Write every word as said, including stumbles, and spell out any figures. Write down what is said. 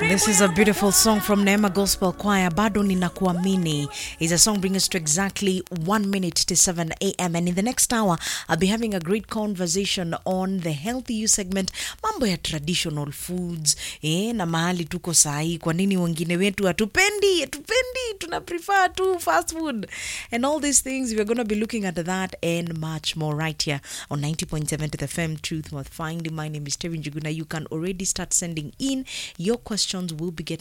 This is a beautiful song from Neema Gospel Choir. Bado Ninakuamini is a song bringing us to exactly one minute to seven a.m. And in the next hour, I'll be having a great conversation on the Healthy You segment. Mambo ya traditional foods. Eh, na mahali tuko sahi. Kwa nini wengine wetu hatupendi, hatupendi, tuna prefer to fast food. And all these things, we're going to be looking at that and much more right here on ninety point seven to the F M Truth Worth Finding. My name is Terry Njuguna. You can already start sending in your questions. We'll be getting